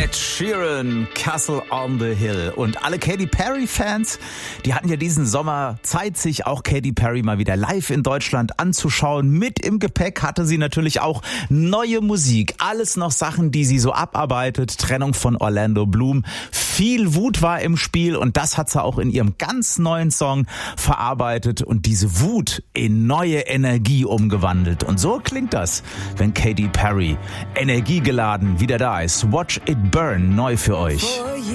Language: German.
Ed Sheeran, Castle on the Hill. Und alle Katy Perry-Fans, die hatten ja diesen Sommer Zeit, sich auch Katy Perry mal wieder live in Deutschland anzuschauen. Mit im Gepäck hatte sie natürlich auch neue Musik. Alles noch Sachen, die sie so abarbeitet. Trennung von Orlando Bloom. Viel Wut war im Spiel und das hat sie auch in ihrem ganz neuen Song verarbeitet und diese Wut in neue Energie umgewandelt. Und so klingt das, wenn Katy Perry energiegeladen wieder da ist. Watch It Burn, neu für euch.